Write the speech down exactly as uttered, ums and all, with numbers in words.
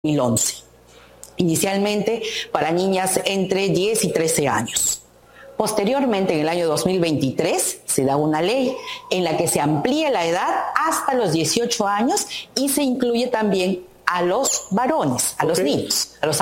dos mil once, inicialmente para niñas entre diez y trece años. Posteriormente, en el año dos mil veintitrés, se da una ley en la que se amplía la edad hasta los dieciocho años y se incluye también a los varones, a los Ok. niños, a los